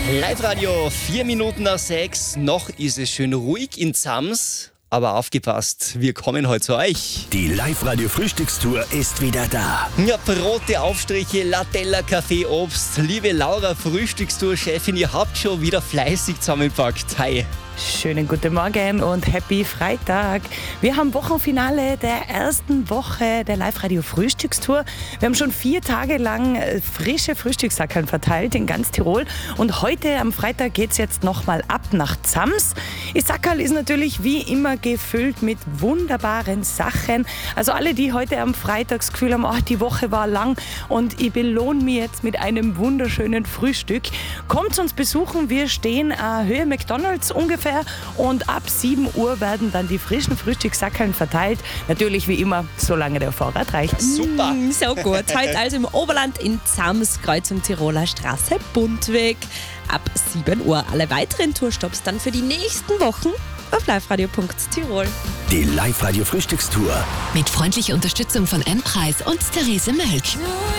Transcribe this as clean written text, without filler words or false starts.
Live-Radio, 4 Minuten nach 6. Noch ist es schön ruhig in Zams. Aber aufgepasst, wir kommen heute zu euch. Die Live-Radio-Frühstückstour ist wieder da. Ja, Brote, Aufstriche, Latella, Kaffee, Obst. Liebe Laura, Frühstückstour-Chefin, ihr habt schon wieder fleißig zusammengepackt. Hi. Schönen guten Morgen und Happy Freitag. Wir haben Wochenfinale der ersten Woche der Live-Radio-Frühstückstour. Wir haben schon 4 Tage lang frische Frühstückssackerln verteilt in ganz Tirol. Und heute am Freitag geht es jetzt nochmal ab nach Zams. Das Sackerl ist natürlich wie immer gefüllt mit wunderbaren Sachen. Also alle, die heute am Freitag das Gefühl haben, die Woche war lang und ich belohne mich jetzt mit einem wunderschönen Frühstück, kommt uns besuchen. Wir stehen Höhe McDonald's ungefähr. Und ab 7 Uhr werden dann die frischen Frühstückssackerln verteilt. Natürlich wie immer, solange der Vorrat reicht. Super. So gut. Heute also im Oberland in Zams, Kreuzung Tiroler Straße, Buntweg. Ab 7 Uhr. Alle weiteren Tourstops dann für die nächsten Wochen auf liveradio.tirol. Die Live-Radio-Frühstückstour. Mit freundlicher Unterstützung von M-Preis und Therese Mölk.